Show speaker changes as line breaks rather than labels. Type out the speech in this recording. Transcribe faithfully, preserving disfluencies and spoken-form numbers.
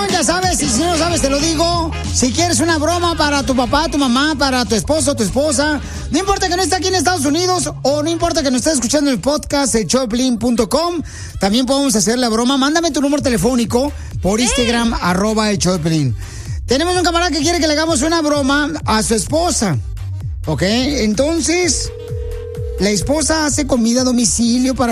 Papuchón, ya sabes, y si no sabes, te lo digo. Si quieres una broma para tu papá, tu mamá, para tu esposo, tu esposa, no importa que no esté aquí en Estados Unidos o no importa que no estés escuchando el podcast de show de piolín punto com, también podemos hacer la broma. Mándame tu número telefónico por Instagram, arroba el show de Piolín. Tenemos un camarada que quiere que le hagamos una broma a su esposa. ¿Ok? Entonces, la esposa hace comida a domicilio para